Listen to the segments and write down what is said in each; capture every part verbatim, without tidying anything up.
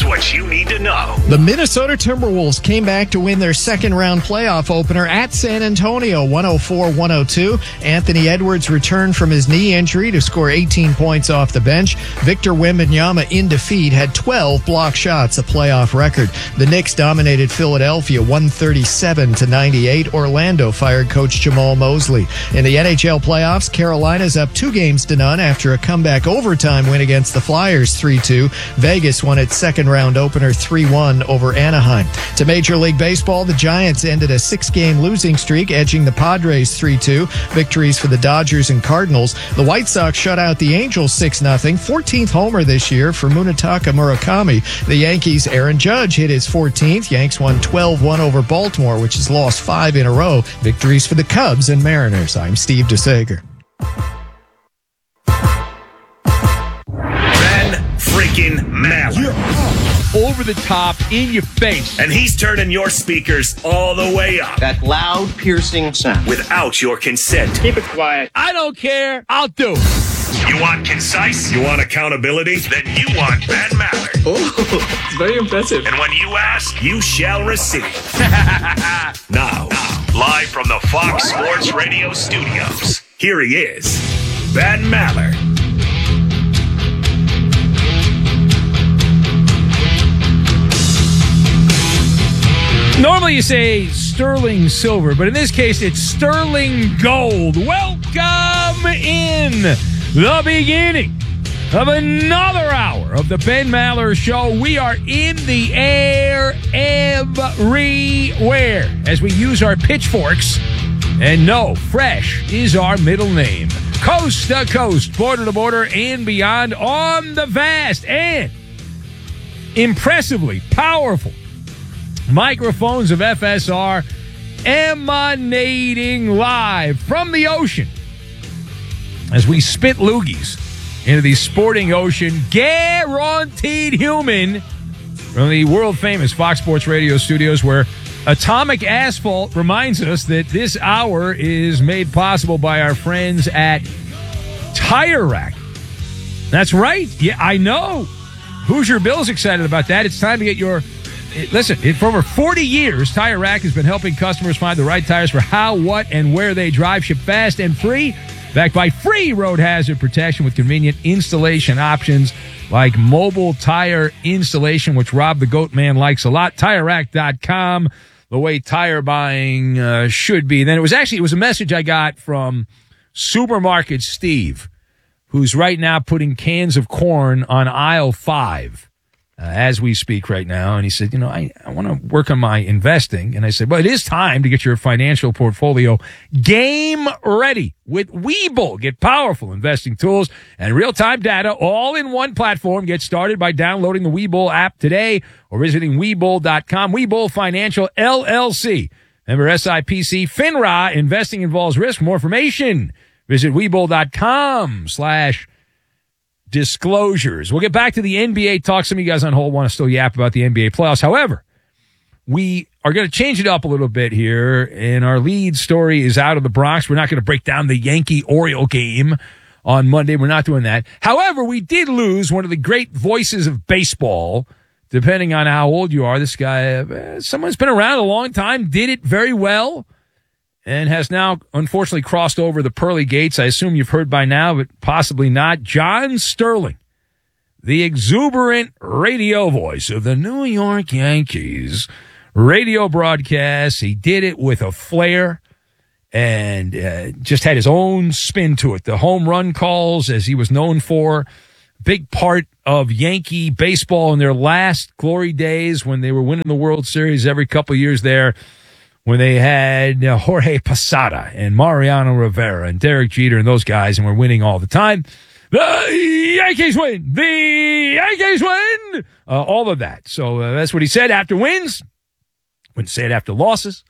what you need to know. The Minnesota Timberwolves came back to win their second-round playoff opener at San Antonio, one oh four one oh two. Anthony Edwards returned from his knee injury to score eighteen points off the bench. Victor Wembanyama, in defeat, had twelve block shots, a playoff record. The Knicks dominated Philadelphia one thirty-seven to ninety-eight. Orlando fired coach Jamal Mosley. In the N H L playoffs, Carolina's up two games to none after a comeback overtime win against the Flyers three two. Vegas won its second-round opener three one over Anaheim. To Major League Baseball, the Giants ended a six-game losing streak, edging the Padres three two. Victories for the Dodgers and Cardinals. The White Sox shut out the Angels six nothing. fourteenth homer this year for Munetaka Murakami. The Yankees' Aaron Judge hit his fourteenth. Yanks won twelve one over Baltimore, which has lost five in a row. Victories for the Cubs and Mariners. I'm Steve DeSager. Ben freaking Maller. You're over the top, in your face. And he's turning your speakers all the way up. That loud, piercing sound. Without your consent. Keep it quiet. I don't care. I'll do it. You want concise? You want accountability? Then you want Ben Maller. Oh, it's very impressive. And when you ask, you shall receive. now, now, live from the Fox Sports Radio studios, here he is, Ben Maller. Normally you say sterling silver, but in this case it's sterling gold. Welcome in the beginning of another hour of the Ben Maller Show. We are in the air everywhere as we use our pitchforks. And no, fresh is our middle name. Coast to coast, border to border, and beyond on the vast and impressively powerful microphones of F S R, emanating live from the ocean as we spit loogies into the sporting ocean. Guaranteed human from the world-famous Fox Sports Radio studios, where Atomic Asphalt reminds us that this hour is made possible by our friends at Tire Rack. That's right. Yeah, I know. Hoosier Bill's excited about that. It's time to get your... Listen, for over forty years, Tire Rack has been helping customers find the right tires for how, what, and where they drive. Ship fast and free, backed by free road hazard protection with convenient installation options like mobile tire installation, which Rob the Goat Man likes a lot. Tire Rack dot com, the way tire buying uh, should be. Then it was actually, it was a message I got from Supermarket Steve, who's right now putting cans of corn on aisle five. Uh, as we speak right now. And he said, you know, I, I want to work on my investing. And I said, well, it is time to get your financial portfolio game ready with Webull. Get powerful investing tools and real-time data all in one platform. Get started by downloading the Webull app today or visiting Webull dot com. Webull Financial, L L C. Member S I P C. FINRA. Investing involves risk. For more information, visit Webull dot com slash disclosures. We'll get back to the N B A talk. Some of you guys on hold want to still yap about the N B A playoffs. However, we are going to change it up a little bit here, and our lead story is out of the Bronx. We're not going to break down the Yankee-Oriole game on Monday. We're not doing that. However, we did lose one of the great voices of baseball, depending on how old you are. This guy, uh, someone's been around a long time, did it very well, and has now, unfortunately, crossed over the pearly gates. I assume you've heard by now, but possibly not. John Sterling, the exuberant radio voice of the New York Yankees radio broadcast. He did it with a flair and uh, just had his own spin to it. The home run calls, as he was known for, big part of Yankee baseball in their last glory days when they were winning the World Series every couple of years there, when they had uh, Jorge Posada and Mariano Rivera and Derek Jeter and those guys, and were winning all the time. The Yankees win! The Yankees win! Uh, all of that. So uh, that's what he said after wins. Wouldn't say it after losses.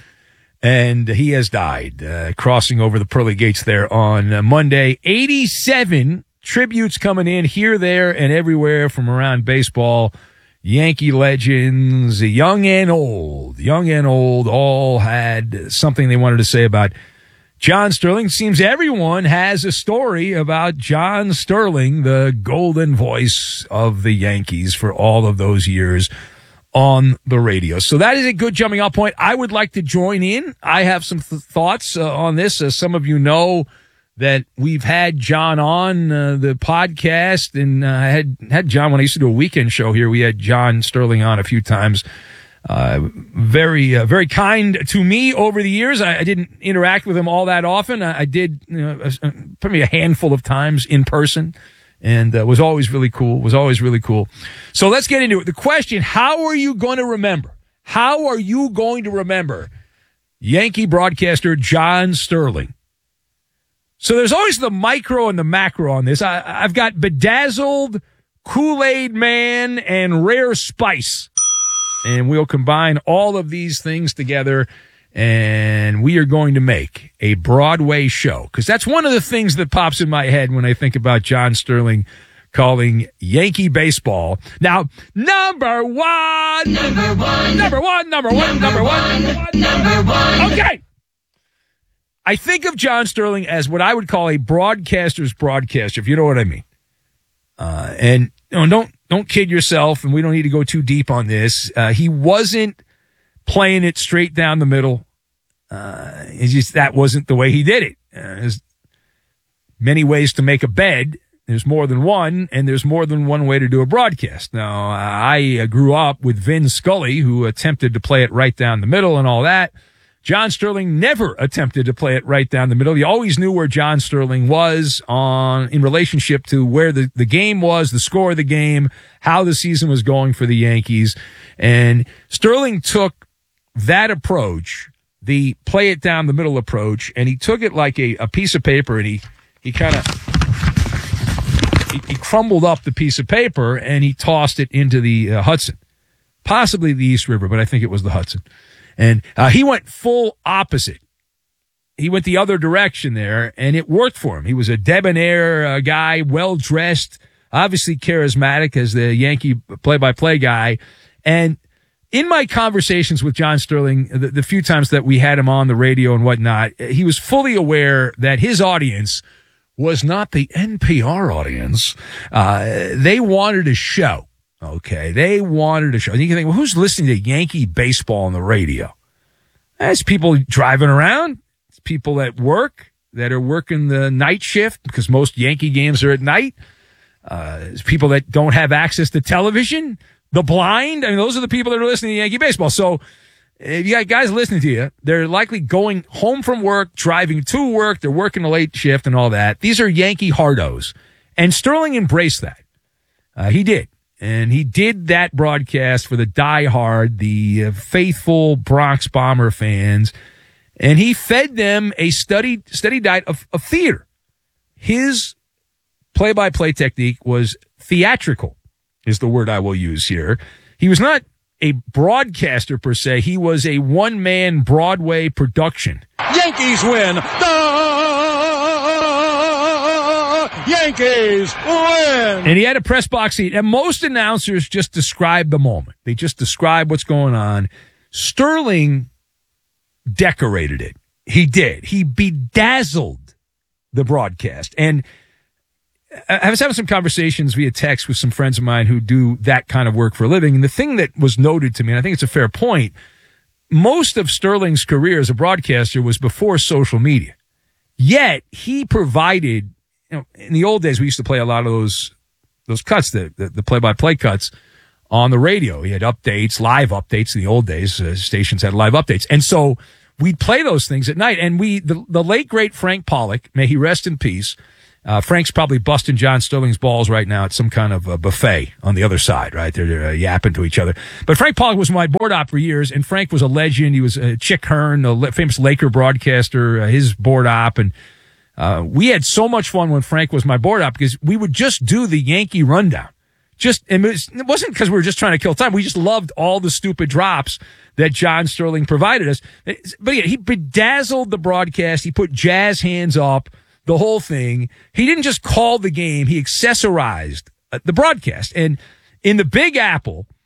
And he has died, uh, crossing over the pearly gates there on uh, Monday. eighty-seven tributes coming in here, there, and everywhere from around baseball. Yankee legends, young and old, young and old, all had something they wanted to say about John Sterling. Seems everyone has a story about John Sterling, the golden voice of the Yankees for all of those years on the radio. So that is a good jumping off point. I would like to join in. I have some th- thoughts uh, on this. As some of you know, that we've had John on uh, the podcast, and uh, I had had John when I used to do a weekend show here. We had John Sterling on a few times. Uh, very, uh, very kind to me over the years. I, I didn't interact with him all that often. I, I did, you know, a, a, probably a handful of times in person, and uh, was always really cool. Was always really cool. So let's get into it. The question: how are you going to remember? How are you going to remember Yankee broadcaster John Sterling? So there's always the micro and the macro on this. I, I've got Bedazzled, Kool-Aid Man, and Rare Spice. And we'll combine all of these things together, and we are going to make a Broadway show. Because that's one of the things that pops in my head when I think about John Sterling calling Yankee baseball. Now, number one! Number one! Number one, number one, number one, number one, number one. Okay! I think of John Sterling as what I would call a broadcaster's broadcaster, if you know what I mean. Uh, and you know, don't don't kid yourself, and we don't need to go too deep on this. Uh, he wasn't playing it straight down the middle. Uh, it's just that wasn't the way he did it. Uh, there's many ways to make a bed. There's more than one, and there's more than one way to do a broadcast. Now, I grew up with Vin Scully, who attempted to play it right down the middle and all that. John Sterling never attempted to play it right down the middle. He always knew where John Sterling was on in relationship to where the, the game was, the score of the game, how the season was going for the Yankees. And Sterling took that approach, the play it down the middle approach, and he took it like a, a piece of paper, and he, he kind of he, he crumbled up the piece of paper, and he tossed it into the uh, Hudson. Possibly the East River, but I think it was the Hudson. And uh, he went full opposite. He went the other direction there, and it worked for him. He was a debonair uh, guy, well-dressed, obviously charismatic as the Yankee play-by-play guy. And in my conversations with John Sterling, the, the few times that we had him on the radio and whatnot, he was fully aware that his audience was not the N P R audience. Uh, they wanted a show. Okay, they wanted a show. And you can think, well, who's listening to Yankee baseball on the radio? It's people driving around. It's people at work that are working the night shift because most Yankee games are at night. Uh, it's people that don't have access to television. The blind. I mean, those are the people that are listening to Yankee baseball. So if you got guys listening to you, they're likely going home from work, driving to work. They're working a late shift and all that. These are Yankee hardos. And Sterling embraced that. Uh, he did. And he did that broadcast for the diehard, the uh, faithful Bronx Bomber fans. And he fed them a steady, steady diet of, of theater. His play-by-play technique was theatrical, is the word I will use here. He was not a broadcaster per se. He was a one-man Broadway production. Yankees win. The Yankees win. And he had a press box seat. And most announcers just describe the moment. They just describe what's going on. Sterling decorated it. He did. He bedazzled the broadcast. And I was having some conversations via text with some friends of mine who do that kind of work for a living. And the thing that was noted to me, and I think it's a fair point, most of Sterling's career as a broadcaster was before social media. Yet he provided, you know, in the old days, we used to play a lot of those those cuts, the, the, the play-by-play cuts on the radio. He had updates, live updates in the old days. Uh, stations had live updates. And so we'd play those things at night. And we, the, the late, great Frank Pollock, may he rest in peace. Uh, Frank's probably busting John Sterling's balls right now at some kind of a buffet on the other side, right? They're, they're uh, yapping to each other. But Frank Pollock was my board op for years, and Frank was a legend. He was uh, Chick Hearn, the famous Laker broadcaster, uh, his board op. And uh, we had so much fun when Frank was my board op because we would just do the Yankee rundown. Just, and it wasn't because we were just trying to kill time. We just loved all the stupid drops that John Sterling provided us. But yeah, he bedazzled the broadcast. He put jazz hands up. The whole thing. He didn't just call the game. He accessorized the broadcast. And in the Big Apple,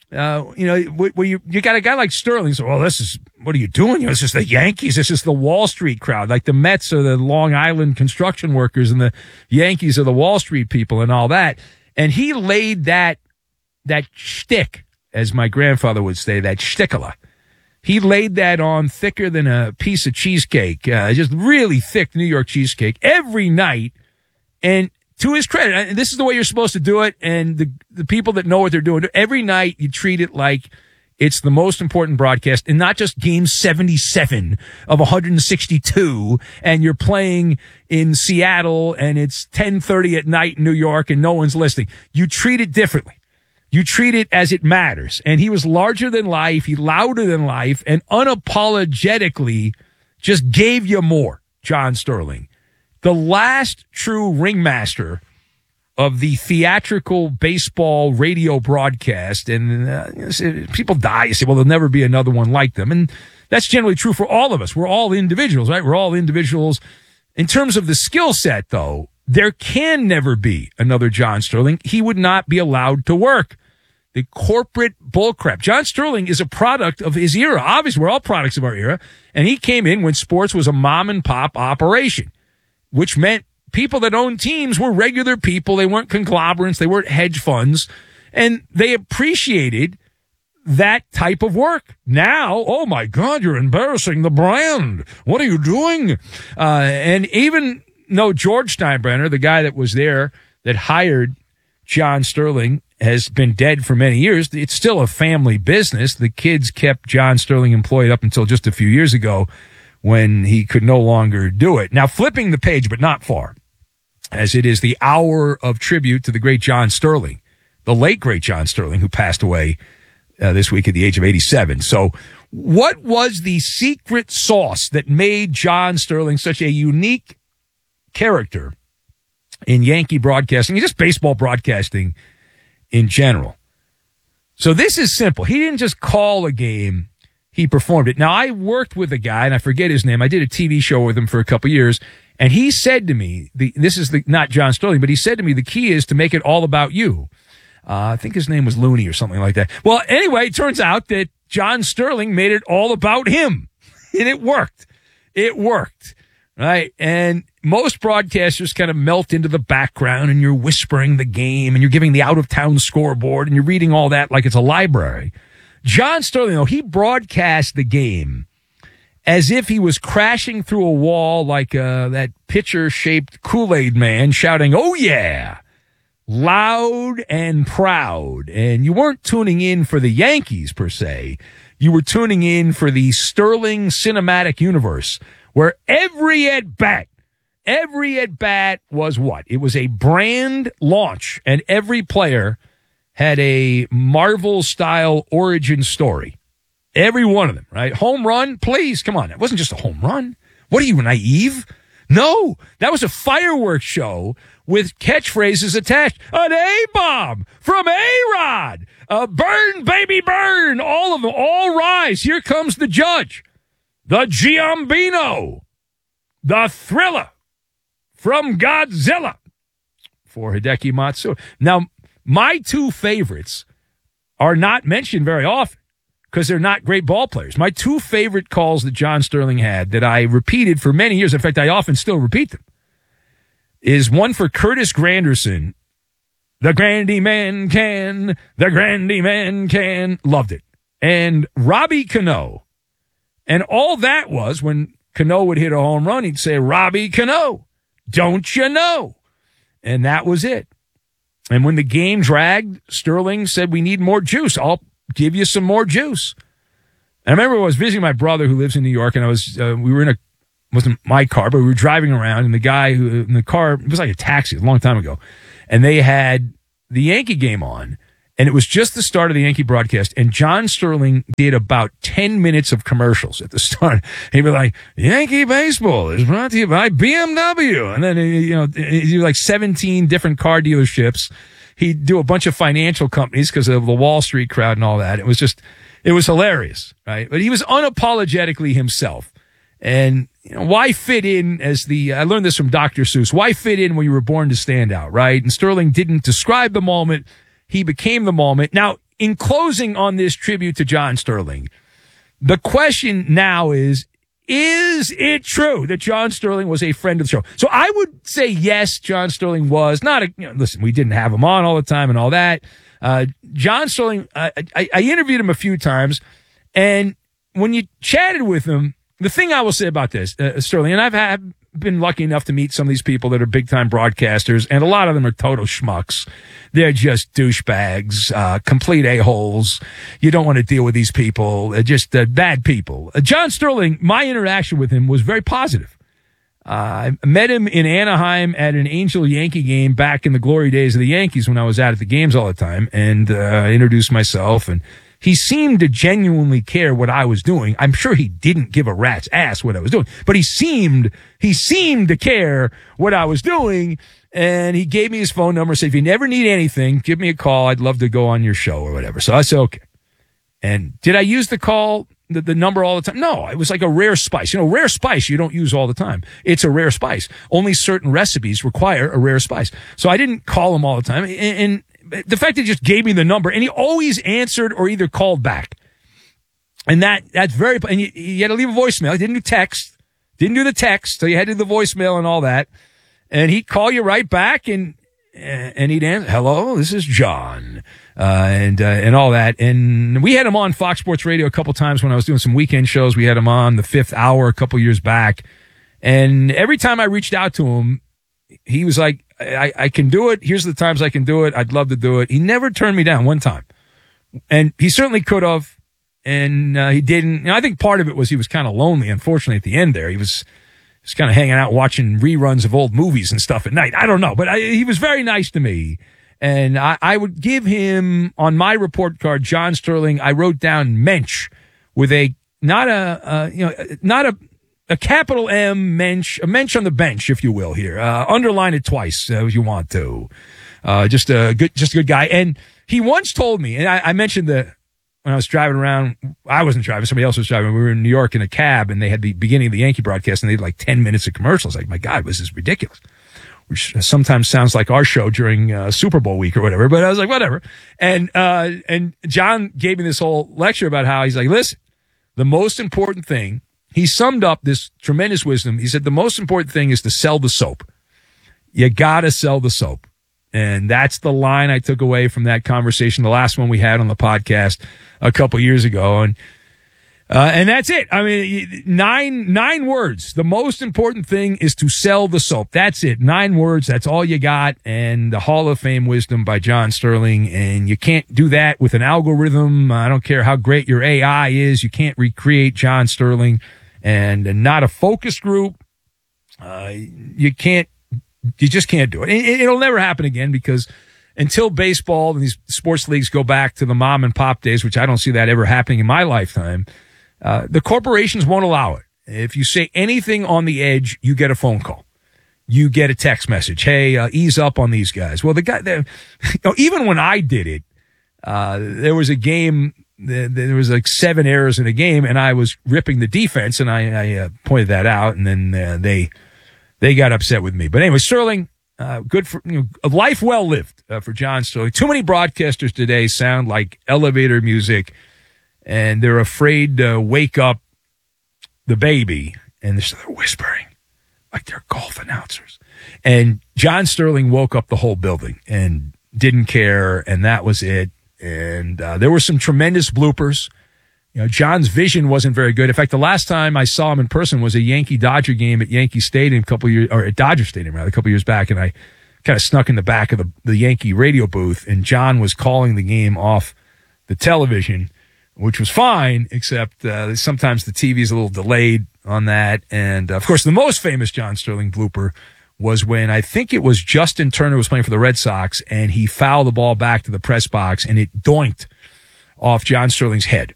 Uh, you know, where you, you got a guy like Sterling. So, well, this is, what are you doing? You know, this is the Yankees. This is the Wall Street crowd. Like the Mets are the Long Island construction workers and the Yankees are the Wall Street people and all that. And he laid that, that shtick, as my grandfather would say, that shtickala. He laid that on thicker than a piece of cheesecake, uh, just really thick New York cheesecake every night. And to his credit, this is the way you're supposed to do it, and the the people that know what they're doing, every night you treat it like it's the most important broadcast, and not just game seventy-seven of one hundred sixty-two, and you're playing in Seattle, and it's ten thirty at night in New York, and no one's listening. You treat it differently. You treat it as it matters. And he was larger than life, he louder than life, and unapologetically just gave you more, John Sterling. The last true ringmaster of the theatrical baseball radio broadcast. And uh, you know, people die. You say, well, there'll never be another one like them. And that's generally true for all of us. We're all individuals, right? We're all individuals. In terms of the skill set, though, there can never be another John Sterling. He would not be allowed to work. The corporate bullcrap. John Sterling is a product of his era. Obviously, we're all products of our era. And he came in when sports was a mom and pop operation, which meant people that owned teams were regular people. They weren't conglomerates. They weren't hedge funds. And they appreciated that type of work. Now, oh my God, you're embarrassing the brand. What are you doing? Uh, and even though George Steinbrenner, the guy that was there that hired John Sterling, has been dead for many years, it's still a family business. The kids kept John Sterling employed up until just a few years ago, when he could no longer do it. Now, flipping the page, but not far, as it is the hour of tribute to the great John Sterling, the late great John Sterling, who passed away uh, this week at the age of eighty-seven. So what was the secret sauce that made John Sterling such a unique character in Yankee broadcasting and just baseball broadcasting in general? So this is simple. He didn't just call a game. He performed it. Now, I worked with a guy, and I forget his name. I did a T V show with him for a couple years, and he said to me, the, this is the, not John Sterling, but he said to me, the key is to make it all about you. Uh, I think his name was Looney or something like that. Well, anyway, it turns out that John Sterling made it all about him, and it worked. It worked, right? And most broadcasters kind of melt into the background, and you're whispering the game, and you're giving the out-of-town scoreboard, and you're reading all that like it's a library. John Sterling, though, he broadcast the game as if he was crashing through a wall like uh, that pitcher-shaped Kool-Aid man shouting, "Oh, yeah," loud and proud. And you weren't tuning in for the Yankees, per se. You were tuning in for the Sterling cinematic universe, where every at-bat, every at-bat was what? It was a brand launch, and every player had a Marvel-style origin story. Every one of them, right? Home run, please, come on. It wasn't just a home run. What are you, naive? No, that was a fireworks show with catchphrases attached. An A-bomb from A-Rod. Uh, burn, baby, burn. All of them, all rise. Here comes the judge. The Giambino. The Thriller from Godzilla for Hideki Matsui. Now, my two favorites are not mentioned very often because they're not great ball players. My two favorite calls that John Sterling had that I repeated for many years, in fact, I often still repeat them, is one for Curtis Granderson. The Grandy Man can, the Grandy Man can. Loved it. And Robbie Cano. And all that was when Cano would hit a home run, he'd say, "Robbie Cano, don't you know?" And that was it. And when the game dragged, Sterling said, "We need more juice. I'll give you some more juice." And I remember I was visiting my brother who lives in New York, and I was uh, we were in a, it wasn't my car, but we were driving around, and the guy who in the car, it was like a taxi a long time ago, and they had the Yankee game on, and it was just the start of the Yankee broadcast, and John Sterling did about ten minutes of commercials at the start. He'd be like, "Yankee baseball is brought to you by B M W." And then, you know, he'd do like seventeen different car dealerships. He'd do a bunch of financial companies because of the Wall Street crowd and all that. It was just, it was hilarious, right? But he was unapologetically himself. And, you know, why fit in as the, I learned this from Doctor Seuss, why fit in when you were born to stand out, right? And Sterling didn't describe the moment. He became the moment. Now, in closing on this tribute to John Sterling, the question now is, is it true that John Sterling was a friend of the show? So I would say yes, John Sterling was. Not a, you know, listen, we didn't have him on all the time and all that. Uh, John Sterling, uh, I, I interviewed him a few times, and when you chatted with him, the thing I will say about this, uh, Sterling, and I've had, been lucky enough to meet some of these people that are big-time broadcasters, and a lot of them are total schmucks. They're just douchebags, uh, complete a-holes. You don't want to deal with these people. They're just uh, bad people. Uh, John Sterling, my interaction with him was very positive. Uh, I met him in Anaheim at an Angel Yankee game back in the glory days of the Yankees when I was out at the games all the time, and uh, I introduced myself, and he seemed to genuinely care what I was doing. I'm sure he didn't give a rat's ass what I was doing, but he seemed, he seemed to care what I was doing. And he gave me his phone number, said, if you never need anything, give me a call. I'd love to go on your show or whatever. So I said, okay. And did I use the call, the, the number all the time? No, it was like a rare spice. You know, rare spice you don't use all the time. It's a rare spice. Only certain recipes require a rare spice. So I didn't call him all the time. And, and the fact that he just gave me the number, and he always answered or either called back. And that, that's very, and you, you had to leave a voicemail. He didn't do text, didn't do the text. So you had to do the voicemail and all that. And he'd call you right back, and, and he'd answer, hello, this is John, uh, and, uh, and all that. And we had him on Fox Sports Radio a couple times when I was doing some weekend shows. We had him on the Fifth Hour a couple years back. And every time I reached out to him, he was like, I, I can do it. Here's the times I can do it. I'd love to do it. He never turned me down one time. And he certainly could have. And uh, he didn't. You know, I think part of it was he was kind of lonely, unfortunately, at the end there. He was, he was kind of hanging out watching reruns of old movies and stuff at night. I don't know. But I, he was very nice to me. And I, I would give him, on my report card, John Sterling, I wrote down Mensch with a, not a, uh, you know, not a, a capital M, Mensch, a Mensch on the bench, if you will, here. Uh, underline it twice uh, if you want to. Uh, just a good, just a good guy. And he once told me, and I, I mentioned the, when I was driving around, I wasn't driving, somebody else was driving. We were in New York in a cab, and they had the beginning of the Yankee broadcast, and they had like ten minutes of commercials. Like, my God, this is ridiculous. Which sometimes sounds like our show during uh, Super Bowl week or whatever. But I was like, whatever. And, uh, and John gave me this whole lecture about how he's like, listen, the most important thing, he summed up this tremendous wisdom. He said, the most important thing is to sell the soap. You gotta sell the soap. And that's the line I took away from that conversation, the last one we had on the podcast a couple years ago. And, uh, and that's it. I mean, nine, nine words. The most important thing is to sell the soap. That's it. Nine words. That's all you got. And the Hall of Fame wisdom by John Sterling. And you can't do that with an algorithm. I don't care how great your A I is. You can't recreate John Sterling. And, and not a focus group. Uh, you can't, you just can't do it. it. It'll never happen again, because until baseball and these sports leagues go back to the mom and pop days, which I don't see that ever happening in my lifetime, uh, the corporations won't allow it. If you say anything on the edge, you get a phone call. You get a text message. Hey, uh, ease up on these guys. Well, the guy, the, you know, even when I did it, uh, there was a game, there was like seven errors in a game, and I was ripping the defense, and I, I uh, pointed that out, and then uh, they they got upset with me. But anyway, Sterling, uh, good for, you know, a life well lived uh, for John Sterling. Too many broadcasters today sound like elevator music, and they're afraid to wake up the baby, and they're, they're whispering like they're golf announcers. And John Sterling woke up the whole building and didn't care, and that was it. And uh, there were some tremendous bloopers. You know, John's vision wasn't very good. In fact, the last time I saw him in person was a Yankee-Dodger game at Yankee Stadium a couple years, or at Dodger Stadium, rather, a couple years back, and I kind of snuck in the back of the, the Yankee radio booth, and John was calling the game off the television, which was fine, except uh, sometimes the T V is a little delayed on that. And, uh, of course, the most famous John Sterling blooper was when I think it was Justin Turner was playing for the Red Sox, and he fouled the ball back to the press box, and it doinked off John Sterling's head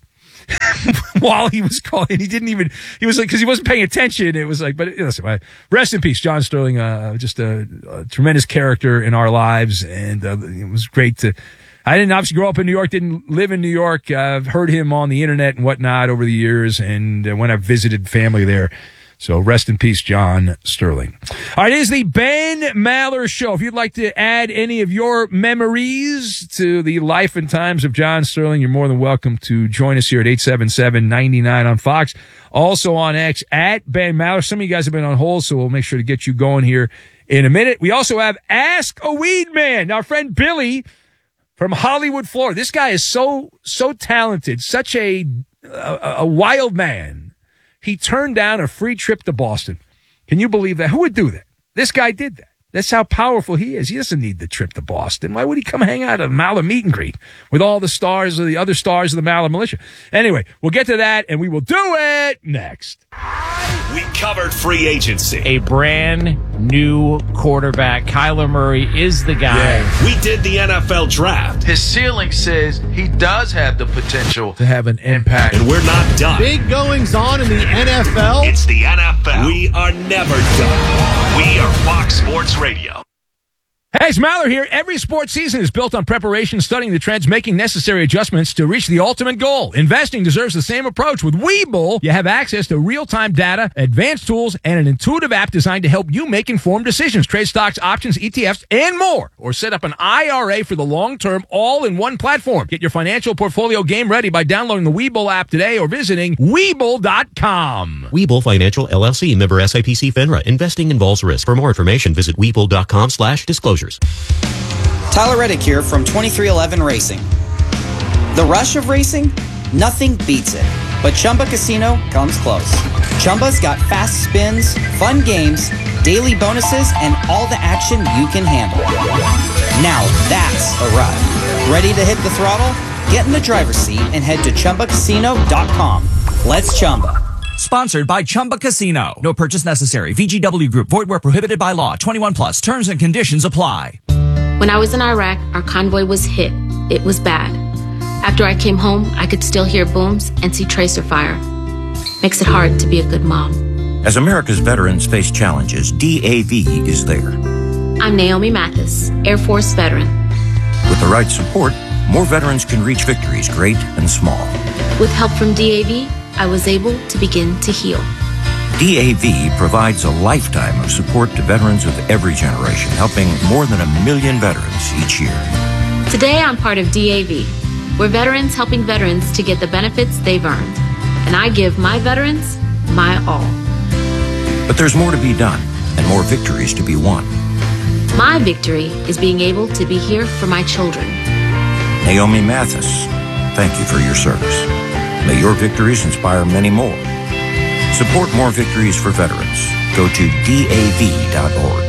while he was calling. He didn't even, he was like, because he wasn't paying attention. It was like, but listen, rest in peace, John Sterling, uh, just a, a tremendous character in our lives, and uh, it was great to, I didn't obviously grow up in New York, didn't live in New York. Uh, I've heard him on the internet and whatnot over the years, and uh, when I've visited family there. So rest in peace, John Sterling. All right, it is the Ben Maller Show. If you'd like to add any of your memories to the life and times of John Sterling, you're more than welcome to join us here at eight seven seven, nine nine on Fox. Also on X, at Ben Maller. Some of you guys have been on hold, so we'll make sure to get you going here in a minute. We also have Ask a Weed Man. Our friend Billy from Hollywood, Florida. This guy is so, so talented, such a, a, a wild man. He turned down a free trip to Boston. Can you believe that? Who would do that? This guy did that. That's how powerful he is. He doesn't need the trip to Boston. Why would he come hang out at a Maller meet and greet with all the stars of the other stars of the Maller militia? Anyway, we'll get to that, and we will do it next. We covered free agency. A brand new quarterback. Kyler Murray is the guy. Yeah. We did the N F L draft. His ceiling says he does have the potential to have an impact. And we're not done. Big goings on in the N F L. It's the N F L. We are never done. We are Fox Sports Radio. Hey, it's Maller here. Every sports season is built on preparation, studying the trends, making necessary adjustments to reach the ultimate goal. Investing deserves the same approach. With Webull, you have access to real-time data, advanced tools, and an intuitive app designed to help you make informed decisions. Trade stocks, options, E T Fs, and more. Or set up an I R A for the long term, all in one platform. Get your financial portfolio game ready by downloading the Webull app today or visiting Webull dot com. Webull Financial, L L C, member S I P C FINRA. Investing involves risk. For more information, visit Webull dot com slash disclosures. Tyler Reddick here from twenty-three eleven Racing. The rush of racing? Nothing beats it. But Chumba Casino comes close. Chumba's got fast spins, fun games, daily bonuses, and all the action you can handle. Now that's a ride. Ready to hit the throttle? Get in the driver's seat and head to Chumba Casino dot com. Let's Chumba. Sponsored by Chumba Casino. No purchase necessary. V G W Group. Void where prohibited by law. twenty-one plus. Terms and conditions apply. When I was in Iraq, our convoy was hit. It was bad. After I came home, I could still hear booms and see tracer fire. Makes it hard to be a good mom. As America's veterans face challenges, D A V is there. I'm Naomi Mathis, Air Force veteran. With the right support, more veterans can reach victories, great and small. With help from D A V, I was able to begin to heal. D A V provides a lifetime of support to veterans of every generation, helping more than a million veterans each year. Today, I'm part of D A V. We're veterans helping veterans to get the benefits they've earned. And I give my veterans my all. But there's more to be done and more victories to be won. My victory is being able to be here for my children. Naomi Mathis, thank you for your service. May your victories inspire many more. Support more victories for veterans. Go to D A V dot org.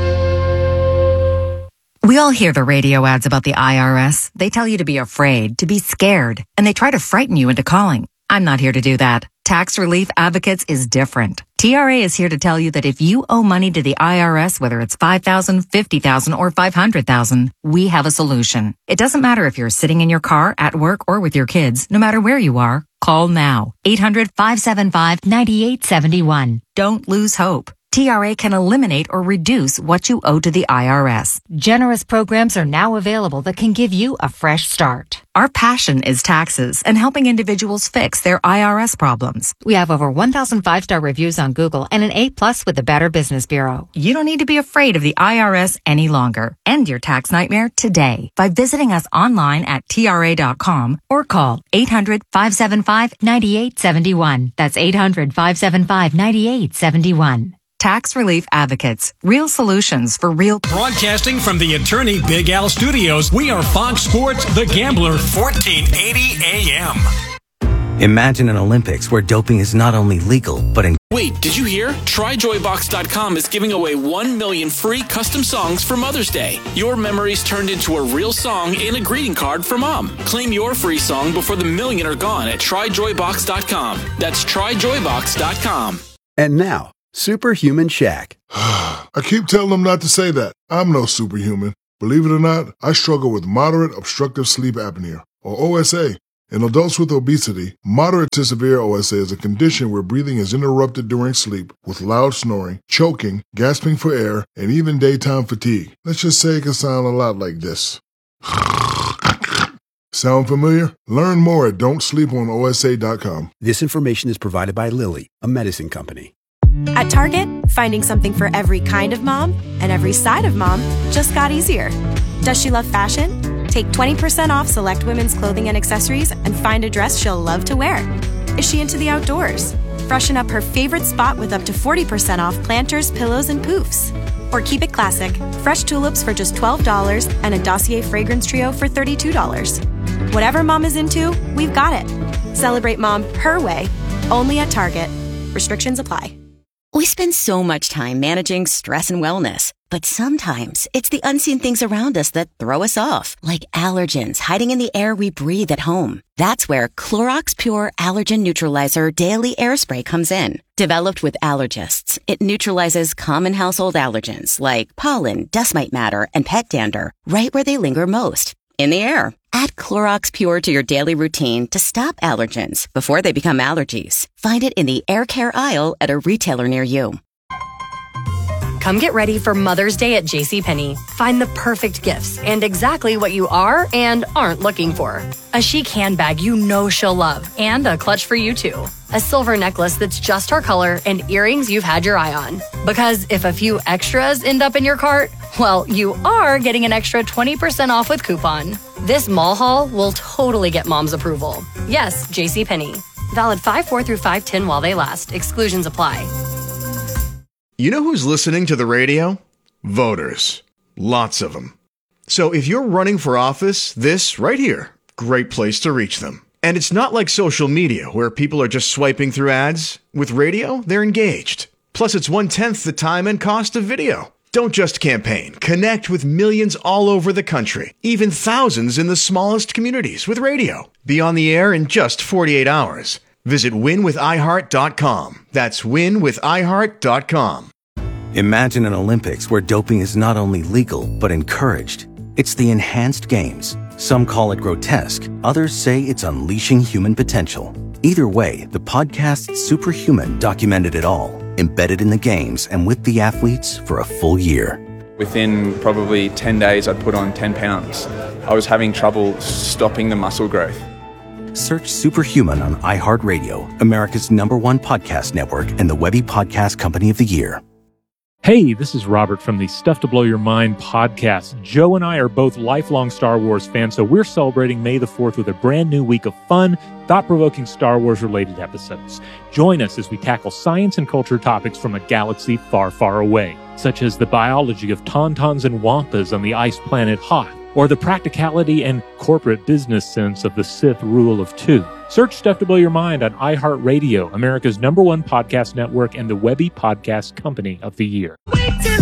We all hear the radio ads about the I R S. They tell you to be afraid, to be scared, and they try to frighten you into calling. I'm not here to do that. Tax Relief Advocates is different. T R A is here to tell you that if you owe money to the I R S, whether it's five thousand dollars, fifty thousand dollars, or five hundred thousand dollars, we have a solution. It doesn't matter if you're sitting in your car, at work, or with your kids. No matter where you are, call now. eight hundred, five seven five, nine eight seven one. Don't lose hope. T R A can eliminate or reduce what you owe to the I R S. Generous programs are now available that can give you a fresh start. Our passion is taxes and helping individuals fix their I R S problems. We have over one thousand five-star reviews on Google and an A plus with the Better Business Bureau. You don't need to be afraid of the I R S any longer. End your tax nightmare today by visiting us online at T R A dot com or call eight hundred, five seven five, nine eight seven one. That's eight hundred, five seven five, nine eight seven one. Tax Relief Advocates. Real solutions for real. Broadcasting from the Attorney Big Al Studios, we are Fox Sports The Gambler, fourteen eighty A M. Imagine an Olympics where doping is not only legal, but in... Wait, did you hear? Try Joy Box dot com is giving away one million free custom songs for Mother's Day. Your memories turned into a real song and a greeting card for Mom. Claim your free song before the million are gone at Try Joy Box dot com. That's Try Joy Box dot com. And now, Superhuman Shaq. I keep telling them not to say that. I'm no superhuman. Believe it or not, I struggle with moderate obstructive sleep apnea, or O S A. In adults with obesity, moderate to severe O S A is a condition where breathing is interrupted during sleep with loud snoring, choking, gasping for air, and even daytime fatigue. Let's just say it can sound a lot like this. Sound familiar? Learn more at don't sleep on O S A dot com. This information is provided by Lilly, a medicine company. At Target, finding something for every kind of mom and every side of mom just got easier. Does she love fashion? Take twenty percent off select women's clothing and accessories and find a dress she'll love to wear. Is she into the outdoors? Freshen up her favorite spot with up to forty percent off planters, pillows, and poofs. Or keep it classic, fresh tulips for just twelve dollars and a Dossier fragrance trio for thirty-two dollars. Whatever mom is into, we've got it. Celebrate mom her way, only at Target. Restrictions apply. We spend so much time managing stress and wellness, but sometimes it's the unseen things around us that throw us off, like allergens hiding in the air we breathe at home. That's where Clorox Pure Allergen Neutralizer Daily Air Spray comes in. Developed with allergists, it neutralizes common household allergens like pollen, dust mite matter, and pet dander right where they linger most, in the air. Add Clorox Pure to your daily routine to stop allergens before they become allergies. Find it in the air care aisle at a retailer near you. Come get ready for Mother's Day at JCPenney. Find the perfect gifts and exactly what you are and aren't looking for. A chic handbag you know she'll love and a clutch for you too. A silver necklace that's just her color and earrings you've had your eye on. Because if a few extras end up in your cart, well, you are getting an extra twenty percent off with coupon. This mall haul will totally get mom's approval. Yes, JCPenney. Valid five four through five ten while they last. Exclusions apply. You know who's listening to the radio? Voters. Lots of them. So if you're running for office, this right here, great place to reach them. And it's not like social media where people are just swiping through ads. With radio, they're engaged. Plus, it's one-tenth the time and cost of video. Don't just campaign. Connect with millions all over the country, even thousands in the smallest communities with radio. Be on the air in just forty-eight hours. Visit win with i heart dot com. That's win with i heart dot com. Imagine an Olympics where doping is not only legal, but encouraged. It's the Enhanced Games. Some call it grotesque. Others say it's unleashing human potential. Either way, the podcast Superhuman documented it all, embedded in the games and with the athletes for a full year. Within probably ten days, I'd put on ten pounds. I was having trouble stopping the muscle growth. Search Superhuman on iHeartRadio, America's number one podcast network and the Webby Podcast Company of the Year. Hey, this is Robert from the Stuff to Blow Your Mind podcast. Joe and I are both lifelong Star Wars fans, so we're celebrating May the fourth with a brand new week of fun, thought-provoking Star Wars-related episodes. Join us as we tackle science and culture topics from a galaxy far, far away, such as the biology of tauntauns and wampas on the ice planet Hoth, or the practicality and corporate business sense of the Sith rule of two. Search Stuff to Blow Your Mind on iHeartRadio, America's number one podcast network and the Webby Podcast Company of the Year. Wait till